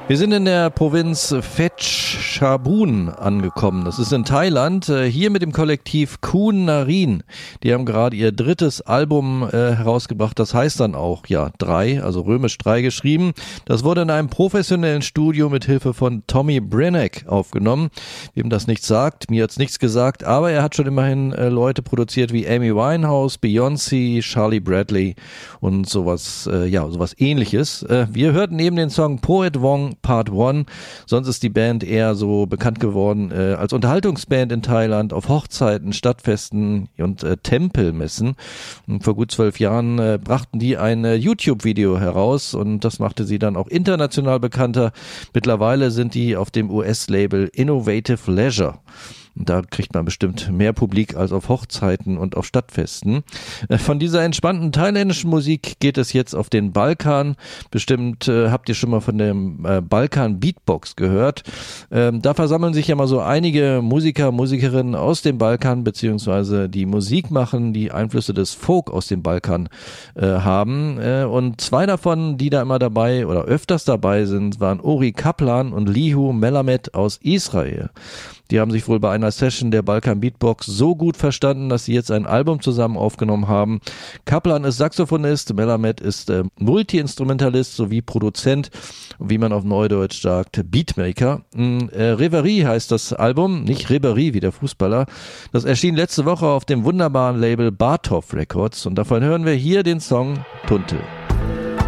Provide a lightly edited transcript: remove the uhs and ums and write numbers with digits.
Wir sind in der Provinz Phetchabun angekommen. Das ist in Thailand. Hier mit dem Kollektiv Kun Narin. Die haben gerade ihr drittes Album herausgebracht. Das heißt dann auch, 3, also römisch 3 geschrieben. Das wurde in einem professionellen Studio mit Hilfe von Tommy Brenneck aufgenommen. Wem das nichts sagt, mir hat's nichts gesagt, aber er hat schon immerhin Leute produziert wie Amy Winehouse, Beyoncé, Charlie Bradley und sowas Ähnliches. Wir hörten eben den Song Poet Wong Part 1, sonst ist die Band eher so bekannt geworden als Unterhaltungsband in Thailand auf Hochzeiten, Stadtfesten und Tempelmessen. Und vor gut 12 Jahren brachten die ein YouTube-Video heraus und das machte sie dann auch international bekannter. Mittlerweile sind die auf dem US-Label Innovative Leisure. Und da kriegt man bestimmt mehr Publik als auf Hochzeiten und auf Stadtfesten. Von dieser entspannten thailändischen Musik geht es jetzt auf den Balkan. Bestimmt habt ihr schon mal von dem Balkan Beatbox gehört. Da versammeln sich ja mal so einige Musiker, Musikerinnen aus dem Balkan, beziehungsweise die Musik machen, die Einflüsse des Folk aus dem Balkan haben. Und zwei davon, die da immer dabei oder öfters dabei sind, waren Ori Kaplan und Lihu Melamed aus Israel. Die haben sich wohl bei einer Session der Balkan Beatbox so gut verstanden, dass sie jetzt ein Album zusammen aufgenommen haben. Kaplan ist Saxophonist, Melamed ist Multi-Instrumentalist sowie Produzent, wie man auf Neudeutsch sagt, Beatmaker. Reverie heißt das Album, nicht Ribéry wie der Fußballer. Das erschien letzte Woche auf dem wunderbaren Label Bartov Records und davon hören wir hier den Song Tuntel.